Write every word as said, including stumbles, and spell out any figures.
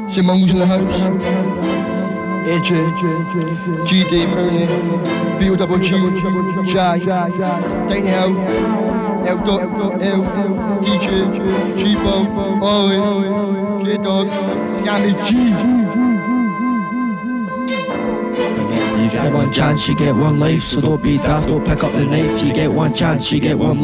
Sim Mongols in the house. A J, G D, Pony, B O double G, Jai, Tiny L, L dot L, D J, G-Bo, Ollie, K-Dog, Scammy G. You get one chance, you get one life, so don't be daft, don't pick up the knife. You get one chance, you get one